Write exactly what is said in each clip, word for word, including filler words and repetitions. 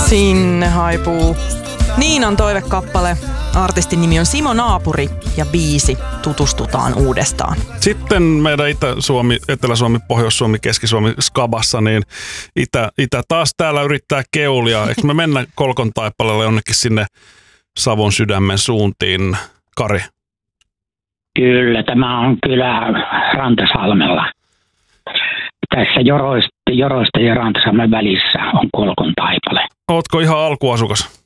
Sinne haipuu Niinan toivekappale. Artistin nimi on Simo Naapuri ja biisi Tutustutaan uudestaan. Sitten meidän Itä-Suomi, Etelä-Suomi, Pohjois-Suomi, Keski-Suomi skabassa, niin Itä, Itä taas täällä yrittää keulia. Eikö me mennä Kolkon taipaleelle jonnekin sinne Savon sydämen suuntiin, Kari? Kyllä, tämä on kylä Rantasalmella. Tässä Joroista, Joroista ja Rantasalmen välissä on Kolkon taipale. Ootko ihan alkuasukas?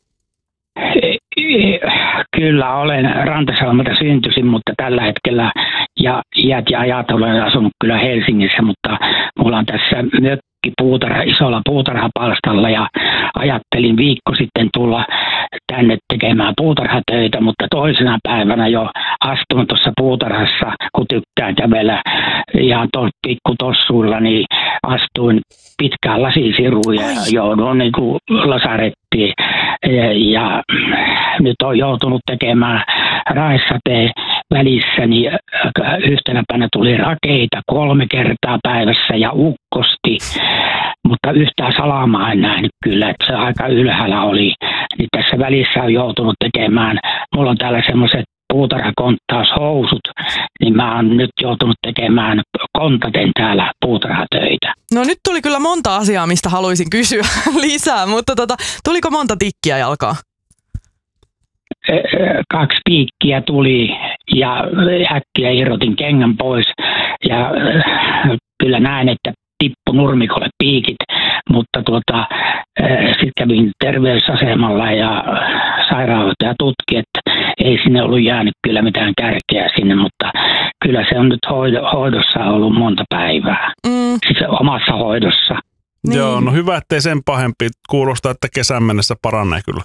Kyllä, olen Rantasalmelta syntyisin, mutta tällä hetkellä ja iät ja ajat olen asunut kyllä Helsingissä, mutta mulla on tässä mökki puutarha, isolla puutarhapalstalla ja ajattelin viikko sitten tulla tänne tekemään puutarhatöitä, mutta toisena päivänä jo astun tuossa puutarhassa, kun tykkään kävellä ihan to, pikku tossuilla, niin astuin pitkään lasisiruun ja joudun niin kuin lasarettiin. Ja, ja nyt on joutunut tekemään raissateen välissä, niin yhtenä päivänä tuli rakeita kolme kertaa päivässä ja ukkosti, mutta yhtään salamaa en nähnyt kyllä, että se aika ylhäällä oli. Niin tässä välissä on joutunut tekemään, mulla on täällä semmoiset puutarhakonttaushousut, niin mä oon nyt joutunut tekemään kontaten täällä puutarhatöitä. No nyt tuli kyllä monta asiaa, mistä haluaisin kysyä lisää, mutta tota, tuliko monta tikkiä jalkaa? Kaksi piikkiä tuli ja äkkiä irrotin kengän pois ja kyllä näin, että tippu nurmikolle piikit, mutta tuota, sitten kävin terveysasemalla ja sairaanhoitaja tutki, että ei sinne ollut jäänyt kyllä mitään kärkeä sinne, mutta kyllä se on nyt hoidossa ollut monta päivää, mm. siis omassa hoidossa. Niin. Joo, no hyvä, ettei sen pahempi. Kuulostaa, että kesän mennessä paranee kyllä.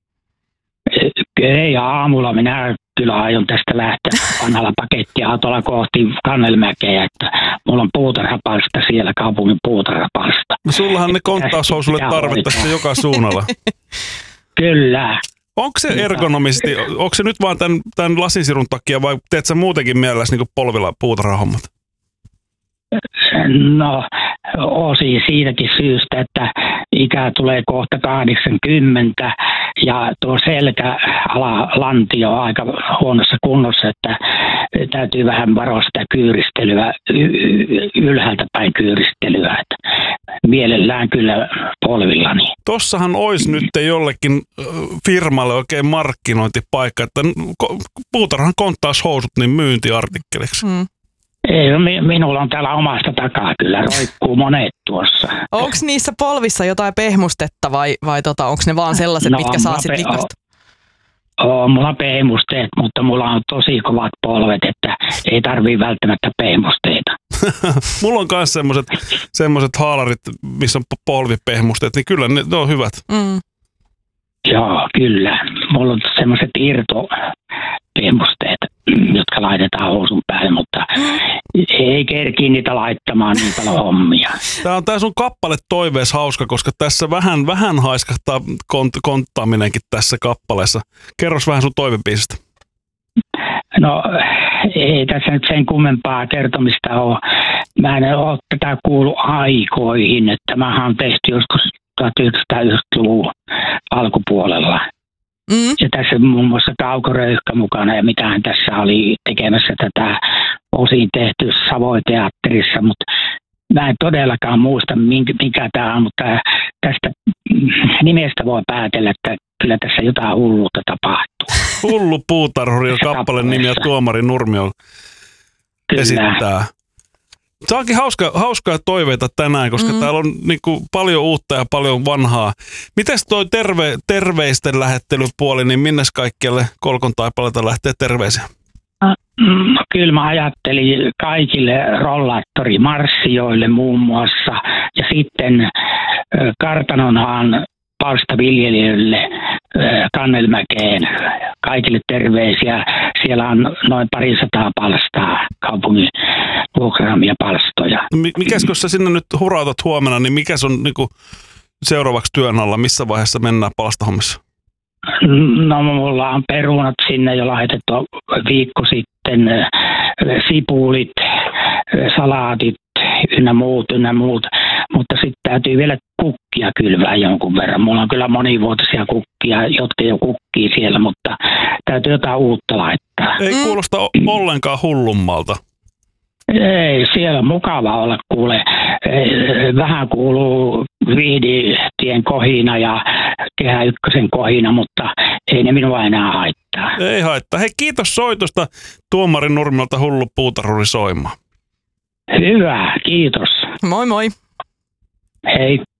Ei, aamulla minä kyllä aion tästä lähteä vanhalla pakettiautolla kohti Kannelmäkeä, että mulla on puutarhapalsta siellä, kaupungin puutarhapalsta. No sullahan ne konttaushousulle tarvittaisiin joka suunnalla. Kyllä. Onko se ergonomisesti, onko se nyt vaan tämän, tämän lasisirun takia vai teet sä muutenkin mielelläsi niin polvilla puutarhahommat? No, osin siitäkin syystä, että ikä tulee kohta kahdeksankymmentä ja tuo selkäalalantio on aika huonossa kunnossa, että täytyy vähän varoa sitä kyyristelyä, ylhäältä päin kyyristelyä, että mielellään kyllä polvillani. Tossahan olisi nyt jollekin firmalle oikein markkinointipaikka, että puutarhan konttaushousut niin myyntiartikkeliksi. Hmm. Ei, minulla on täällä omasta takaa kyllä, roikkuu monet tuossa. Onko niissä polvissa jotain pehmustetta vai, vai tota, onko ne vaan sellaiset, no, mitkä saa sitten likasta? On mulla pehmusteet, mutta mulla on tosi kovat polvet, että ei tarvii välttämättä pehmusteita. Mulla on myös semmoiset semmoiset haalarit, missä on polvipehmusteet, niin kyllä ne, ne on hyvät. Mm. Joo, kyllä. Mulla on semmoiset irtopehmusteet, jotka laitetaan housun päälle, mutta ei kerkiä niitä laittamaan niin paljon hommia. Tämä on tää sun kappale toivees hauska, koska tässä vähän, vähän haiskahtaa kont- konttaaminenkin tässä kappaleessa. Kerros vähän sun toivebiisistä. No ei tässä nyt sen kummempaa kertomista ole. Mä en ole tätä kuullut aikoihin, että mähän on tehty joskus tuhatyhdeksänsataayhdeksänkymmentäluvun alkupuolella. Mm. Ja tässä muun muassa Kaukoröyhkä mukana ja mitähän tässä oli tekemässä tätä osin tehty Savoy-teatterissa, mutta mä en todellakaan muista mikä tämä on, mutta tästä nimestä voi päätellä, että kyllä tässä jotain hulluutta tapahtuu. Hullu puutarhuri on kappaleen nimi ja Tuomari Nurmio esittää. Se onkin hauska, hauskaa toiveita tänään, koska mm. täällä on niin kuin paljon uutta ja paljon vanhaa. Mites toi terve, terveisten lähettelypuoli, niin minnes kaikkialle Kolkon taipaleelta lähtee terveisiä? No, kyllä mä ajattelin kaikille rollaattorimarssijoille muun muassa ja sitten Kartanonhaan palstaviljelijöille Kannelmäkeen kaikille terveisiä. Siellä on noin parisataa palstaa kaupungin vuokraamia palstoja. Mikäs kun sä sinne nyt hurautat huomenna, niin mikäs on niinku seuraavaksi työn alla? Missä vaiheessa mennään palstahommissa? No mulla on perunat sinne jo laitettu viikko sitten, sipulit, salaatit ynnä muut, ynnä muut. Mutta sitten täytyy vielä kukkia kylvää jonkun verran. Mulla on kyllä monivuotisia kukkia, jotka jo kukkii siellä, mutta täytyy jotain uutta laittaa. Ei kuulosta ollenkaan hullummalta. Ei, siellä on mukava olla, kuule. Vähän kuuluu Viihditien kohina ja Kehä Ykkösen kohina, mutta ei ne minua enää haittaa. Ei haittaa. Hei, kiitos soitosta Tuomari Nurmelta, hullu puutarhuri soimaan. Hyvä, kiitos. Moi moi. Hei.